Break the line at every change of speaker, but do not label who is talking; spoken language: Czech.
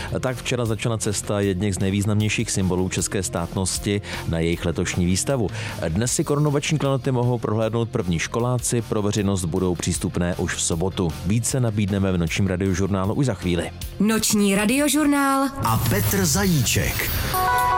Tak včera začala cesta jedněch z nejvýznamnějších symbolů české státnosti na jejich letošní výstavu. Dnes si korunovační klenoty mohou prohlédnout první školáci, pro veřejnost budou přístupné už v sobotu. Více nabídneme v nočním radiožurnálu už za chvíli.
Noční radiožurnál
a Petr Zajíček.